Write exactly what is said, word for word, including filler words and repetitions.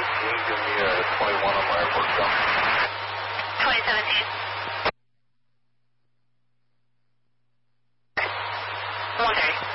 seventeen, give me a twenty-one on my work jump. twenty seventeen. one thirty.